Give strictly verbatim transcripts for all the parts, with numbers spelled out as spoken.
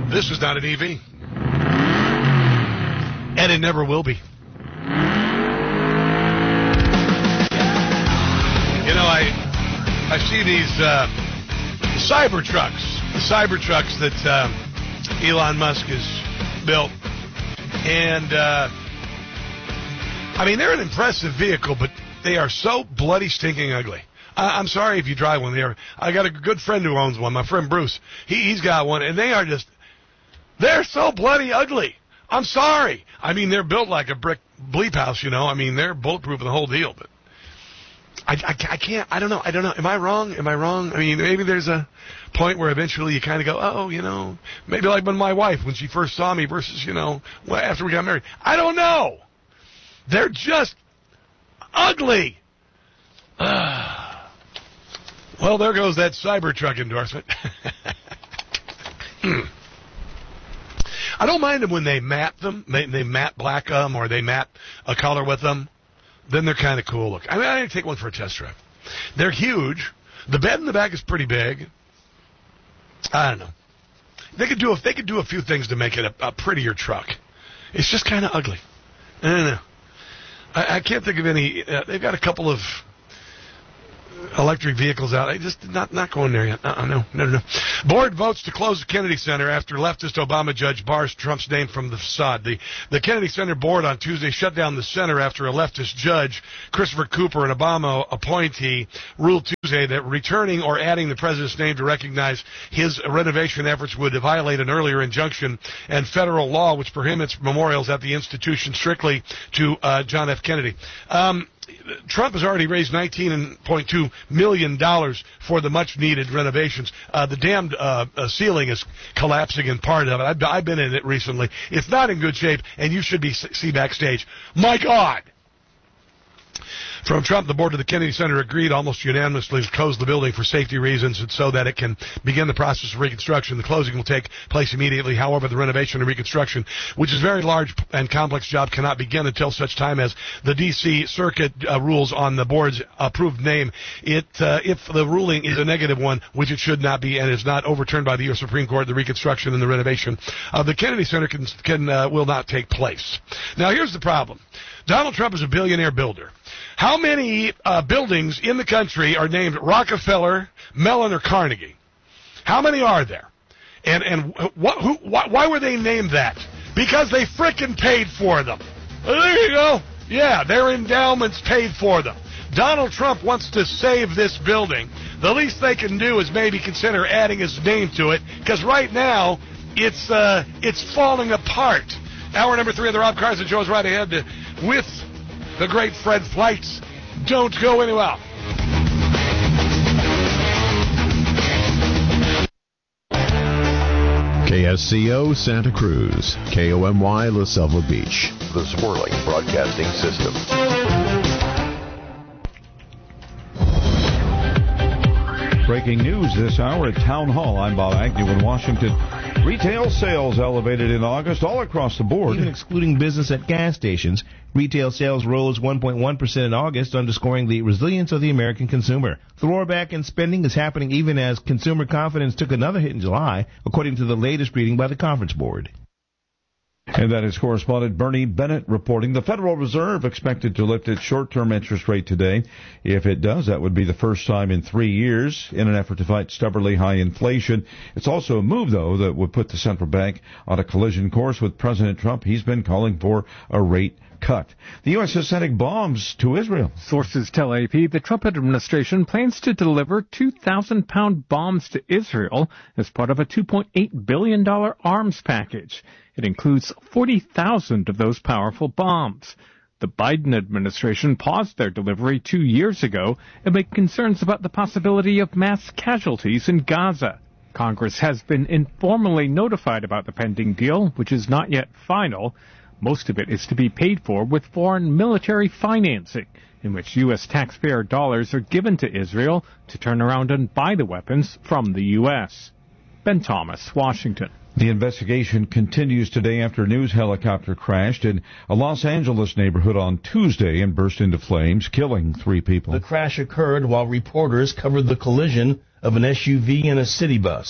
This is not an E V. And it never will be. You know, I I see these uh, cyber trucks, the cyber trucks that uh, Elon Musk has built. And, uh, I mean, they're an impressive vehicle, but they are so bloody stinking ugly. I, I'm sorry if you drive one there. I got a good friend who owns one, my friend Bruce. He, he's got one, and they are just, they're so bloody ugly. I'm sorry. I mean, they're built like a brick bleep house, you know. I mean, they're bulletproof and the whole deal, but I, I, I can't, I don't know, I don't know. Am I wrong? Am I wrong? I mean, maybe there's a point where eventually you kind of go, oh, you know, maybe like when my wife, when she first saw me versus, you know, after we got married. I don't know. They're just ugly. Uh, well, there goes that Cybertruck endorsement. I don't mind them when they matte them, they, they matte black them, or they matte a color with them. Then they're kind of cool looking. I mean, I didn't take one for a test drive. They're huge. The bed in the back is pretty big. I don't know. They could do a, they could do a few things to make it a, a prettier truck. It's just kind of ugly. I don't know. I, I can't think of any. Uh, they've got a couple of electric vehicles out. I just not not going there yet. Uh-uh, no, no, no. Board votes to close the Kennedy Center after leftist Obama judge bars Trump's name from the facade. The the Kennedy Center board on Tuesday shut down the center after a leftist judge, Christopher Cooper, an Obama appointee, ruled Tuesday that returning or adding the president's name to recognize his renovation efforts would violate an earlier injunction and federal law which prohibits memorials at the institution strictly to uh, John F. Kennedy. Um, Trump has already raised nineteen point two million dollars for the much-needed renovations. Uh, the damned uh, uh, ceiling is collapsing in part of it. I've, I've been in it recently. It's not in good shape, and you should be see backstage. My God! From Trump, the board of the Kennedy Center agreed almost unanimously to close the building for safety reasons and so that it can begin the process of reconstruction. The closing will take place immediately. However, the renovation and reconstruction, which is a very large and complex job, cannot begin until such time as the D C Circuit uh, rules on the board's approved name. It, uh, if the ruling is a negative one, which it should not be, and is not overturned by the U S Supreme Court, the reconstruction and the renovation of the Kennedy Center can, can uh, will not take place. Now, here's the problem. Donald Trump is a billionaire builder. How many uh, buildings in the country are named Rockefeller, Mellon, or Carnegie? How many are there? And and what, who, why, why were they named that? Because they frickin' paid for them. Well, there you go. Yeah, their endowments paid for them. Donald Trump wants to save this building. The least they can do is maybe consider adding his name to it, because right now it's uh, it's falling apart. Hour number three of the Rob Carson Show is right ahead to, with the great Fred Flights. Don't go anywhere. K S C O Santa Cruz, K O M Y La Selva Beach. The Swirling Broadcasting System. Breaking news this hour at Town Hall. I'm Bob Agnew in Washington. Retail sales elevated in August all across the board. Even excluding business at gas stations, retail sales rose one point one percent in August, underscoring the resilience of the American consumer. The roarback in spending is happening even as consumer confidence took another hit in July, according to the latest reading by the Conference Board. And that is correspondent Bernie Bennett reporting. The Federal Reserve expected to lift its short-term interest rate today. If it does, that would be the first time in three years in an effort to fight stubbornly high inflation. It's also a move, though, that would put the central bank on a collision course with President Trump. He's been calling for a rate cut. The U S is sending bombs to Israel. Sources tell A P the Trump administration plans to deliver two thousand pound bombs to Israel as part of a two point eight billion dollars arms package. It includes forty thousand of those powerful bombs. The Biden administration paused their delivery two years ago amid concerns about the possibility of mass casualties in Gaza. Congress has been informally notified about the pending deal, which is not yet final. Most of it is to be paid for with foreign military financing, in which U S taxpayer dollars are given to Israel to turn around and buy the weapons from the U S. Ben Thomas, Washington. The investigation continues today after a news helicopter crashed in a Los Angeles neighborhood on Tuesday and burst into flames, killing three people. The crash occurred while reporters covered the collision of an S U V and a city bus.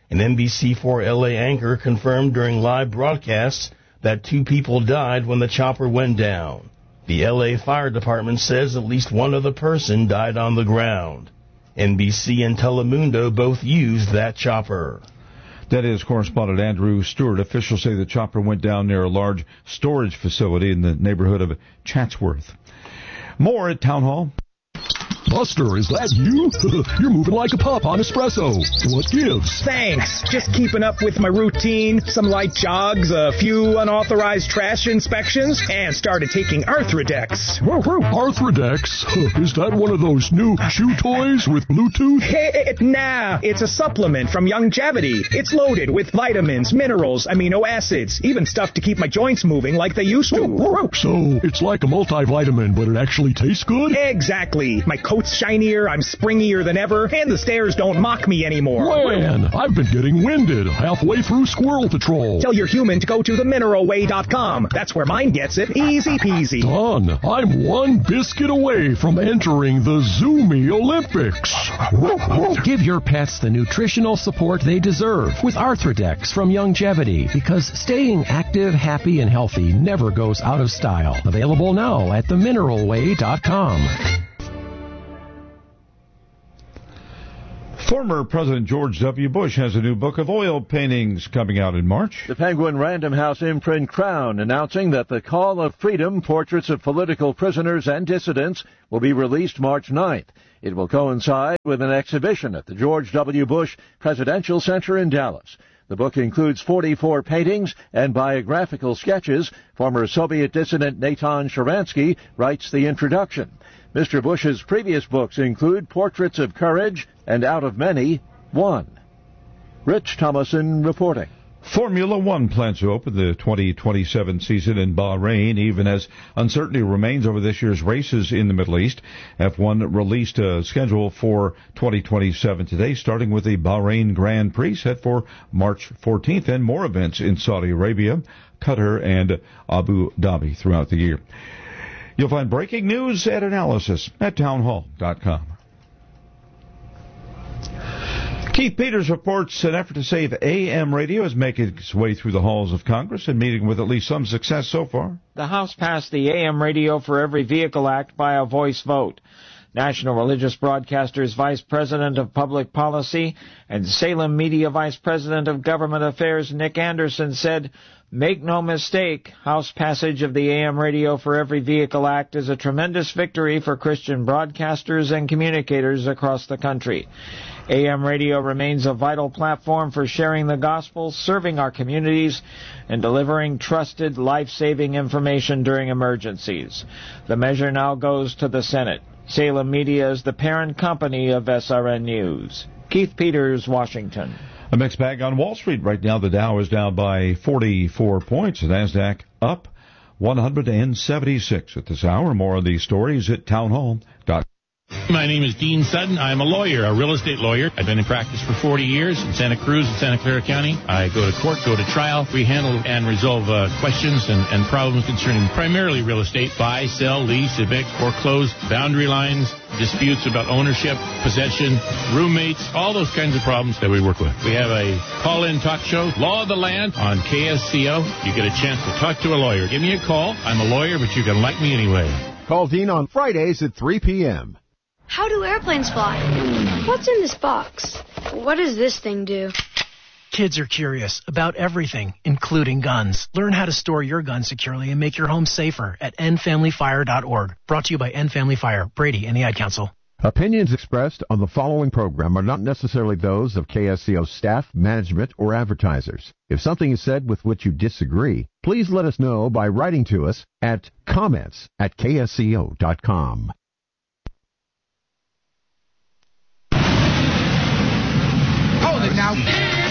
An N B C four L A anchor confirmed during live broadcasts that two people died when the chopper went down. The L A Fire Department says at least one other person died on the ground. N B C and Telemundo both used that chopper. That is correspondent Andrew Stewart. Officials say the chopper went down near a large storage facility in the neighborhood of Chatsworth. More at Town Hall. Buster, is that you? You're moving like a pup on espresso. What gives? Thanks. Just keeping up with my routine. Some light jogs, a few unauthorized trash inspections, and started taking Arthrodex. Arthrodex? Is that one of those new chew toys with Bluetooth? Hey, nah, it's a supplement from Youngevity. It's loaded with vitamins, minerals, amino acids, even stuff to keep my joints moving like they used to. So, it's like a multivitamin, but it actually tastes good? Exactly. My coat's shinier, I'm springier than ever, and the stairs don't mock me anymore. Man, I've been getting winded halfway through Squirrel Patrol. Tell your human to go to the mineral way dot com. That's where mine gets it. Easy peasy. Done. I'm one biscuit away from entering the Zoomy Olympics. Give your pets the nutritional support they deserve with Arthrodex from Youngevity, because staying active, happy, and healthy never goes out of style. Available now at the mineral way dot com. Former President George W. Bush has a new book of oil paintings coming out in March. The Penguin Random House imprint Crown announcing that The Call of Freedom, Portraits of Political Prisoners and Dissidents, will be released March ninth. It will coincide with an exhibition at the George W. Bush Presidential Center in Dallas. The book includes forty-four paintings and biographical sketches. Former Soviet dissident Natan Sharansky writes the introduction. Mister Bush's previous books include Portraits of Courage and Out of Many, One. Rich Thomason reporting. Formula One plans to open the twenty twenty-seven season in Bahrain, even as uncertainty remains over this year's races in the Middle East. F one released a schedule for twenty twenty-seven today, starting with the Bahrain Grand Prix set for March fourteenth, and more events in Saudi Arabia, Qatar, and Abu Dhabi throughout the year. You'll find breaking news and analysis at town hall dot com. Keith Peters reports an effort to save A M radio is making its way through the halls of Congress and meeting with at least some success so far. The House passed the A M Radio for Every Vehicle Act by a voice vote. National Religious Broadcasters Vice President of Public Policy and Salem Media Vice President of Government Affairs Nick Anderson said, "Make no mistake, House passage of the A M Radio for Every Vehicle Act is a tremendous victory for Christian broadcasters and communicators across the country. A M radio remains a vital platform for sharing the gospel, serving our communities, and delivering trusted, life-saving information during emergencies. The measure now goes to the Senate. Salem Media is the parent company of S R N News." Keith Peters, Washington. A mixed bag on Wall Street. Right now, the Dow is down by forty-four points. The NASDAQ up one hundred seventy-six at this hour. More of these stories at town hall dot com. My name is Dean Sutton. I'm a lawyer, a real estate lawyer. I've been in practice for forty years in Santa Cruz and Santa Clara County. I go to court, go to trial. We handle and resolve uh, questions and, and problems concerning primarily real estate, buy, sell, lease, evict, foreclose, boundary lines, disputes about ownership, possession, roommates, all those kinds of problems that we work with. We have a call-in talk show, Law of the Land, on K S C O. You get a chance to talk to a lawyer. Give me a call. I'm a lawyer, but you can like me anyway. Call Dean on Fridays at three p.m. How do airplanes fly? What's in this box? What does this thing do? Kids are curious about everything, including guns. Learn how to store your gun securely and make your home safer at end family fire dot org. Brought to you by End Family Fire, Brady, and the Ad Council. Opinions expressed on the following program are not necessarily those of K S C O staff, management, or advertisers. If something is said with which you disagree, please let us know by writing to us at comments at K S C O dot com. Hold it now.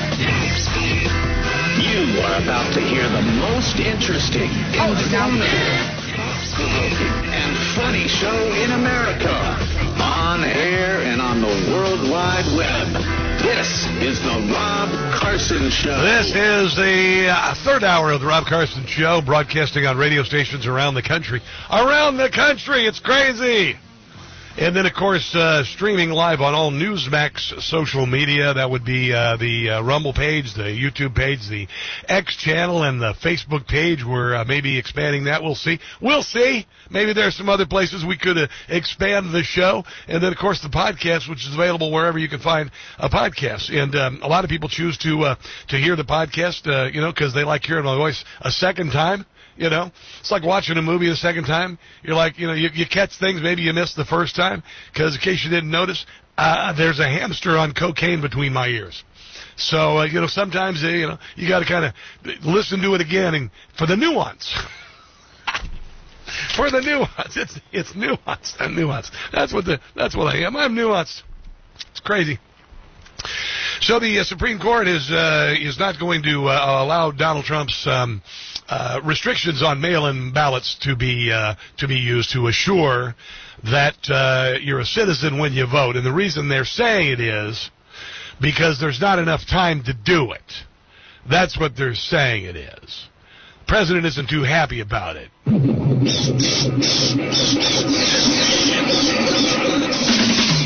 You are about to hear the most interesting, informative, and funny show in America. On air and on the World Wide Web. This is the Rob Carson Show. This is the uh, third hour of the Rob Carson Show, broadcasting on radio stations around the country. Around the country! It's crazy! And then, of course, uh, streaming live on all Newsmax social media. That would be uh, the uh, Rumble page, the YouTube page, the X channel, and the Facebook page. We're uh, maybe expanding that. We'll see. We'll see. Maybe there's some other places we could uh, expand the show. And then, of course, the podcast, which is available wherever you can find a podcast. And um, a lot of people choose to uh, to hear the podcast, uh, you know, because they like hearing my voice a second time. You know, it's like watching a movie the second time. You're like, you know, you, you catch things maybe you missed the first time, because in case you didn't notice, uh, there's a hamster on cocaine between my ears. So, uh, you know, sometimes, uh, you know, you got to kind of listen to it again and for the nuance. For the nuance. It's, it's nuance. I'm nuanced. That's what the, that's what I am. I'm nuanced. It's crazy. So the uh, Supreme Court is uh, is not going to uh, allow Donald Trump's um, uh, restrictions on mail-in ballots to be uh, to be used to assure that uh, you're a citizen when you vote. And the reason they're saying it is because there's not enough time to do it. That's what they're saying it is. The president isn't too happy about it.